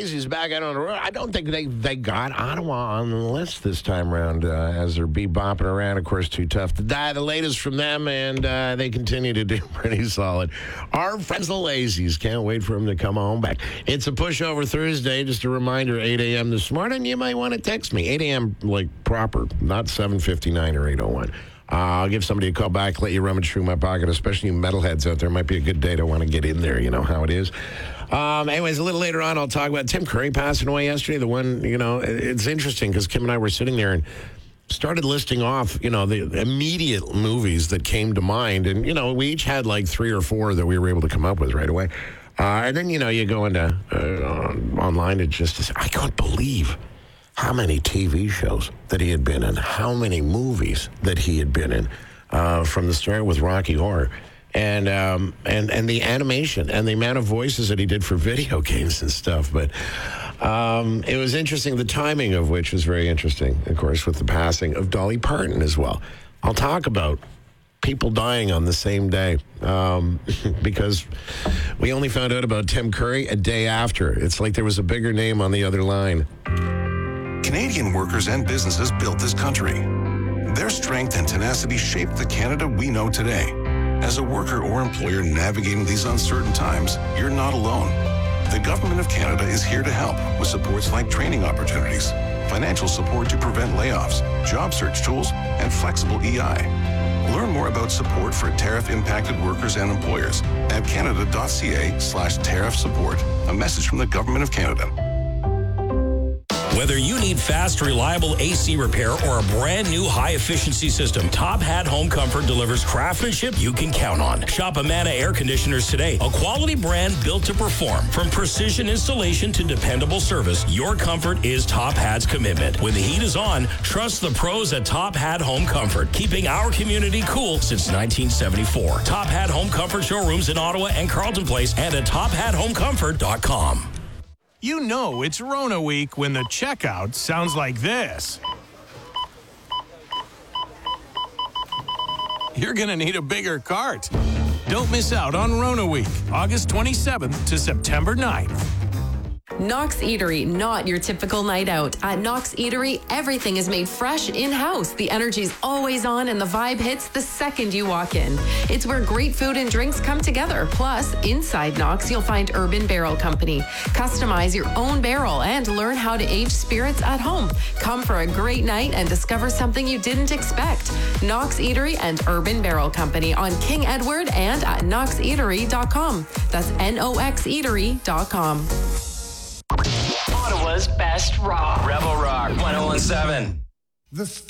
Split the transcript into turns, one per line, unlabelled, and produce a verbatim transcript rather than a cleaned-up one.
Lazy's back out on the road. I don't think they, they got Ottawa on the list this time around uh, as they're bebopping around. Of course, Too Tough to Die. The latest from them, and uh, they continue to do pretty solid. Our friends the Lazy's. Can't wait for them to come home back. It's a pushover Thursday. Just a reminder, eight a.m. this morning. You might want to text me. eight a.m. like proper, not seven fifty-nine or eight oh one. Uh, I'll give somebody a call back, let you rummage through my pocket, especially you metalheads out there. Might be a good day to want to get in there. You know how it is. Um, anyways, a little later on, I'll talk about Tim Curry passing away yesterday. The one, you know, it's interesting because Kim and I were sitting there and started listing off, you know, the immediate movies that came to mind. And, you know, we each had like three or four that we were able to come up with right away. Uh, and then, you know, you go into uh, online and just, I can't believe how many T V shows that he had been in, how many movies that he had been in uh, from the start with Rocky Horror. And um, and and the animation and the amount of voices that he did for video games and stuff. But um, it was interesting, the timing of which was very interesting, of course, with the passing of Dolly Parton as well. I'll talk about people dying on the same day um, because we only found out about Tim Curry a day after. It's like there was a bigger name on the other line.
Canadian workers and businesses built this country. Their strength and tenacity shaped the Canada we know today. As a worker or employer navigating these uncertain times, you're not alone. The Government of Canada is here to help with supports like training opportunities, financial support to prevent layoffs, job search tools, and flexible E I. Learn more about support for tariff-impacted workers and employers at canada.ca slash tariff support. A message from the Government of Canada.
Whether you need fast, reliable A C repair or a brand new high-efficiency system, Top Hat Home Comfort delivers craftsmanship you can count on. Shop Amana Air Conditioners today, a quality brand built to perform. From precision installation to dependable service, your comfort is Top Hat's commitment. When the heat is on, trust the pros at Top Hat Home Comfort, keeping our community cool since nineteen seventy-four. Top Hat Home Comfort showrooms in Ottawa and Carleton Place and at top hat home comfort dot com.
You know it's Rona week when the checkout sounds like this. You're going to need a bigger cart. Don't miss out on Rona week, August twenty-seventh to September ninth.
Knox Eatery, not your typical night out. At Knox Eatery, everything is made fresh in-house. The energy's always on and the vibe hits the second you walk in. It's where great food and drinks come together. Plus, inside Knox, you'll find Urban Barrel Company. Customize your own barrel and learn how to age spirits at home. Come for a great night and discover something you didn't expect. Knox Eatery and Urban Barrel Company on King Edward and at knox eatery dot com. That's N O X eatery dot com.
Ottawa's best rock.
Rebel Rock one oh one seven.
The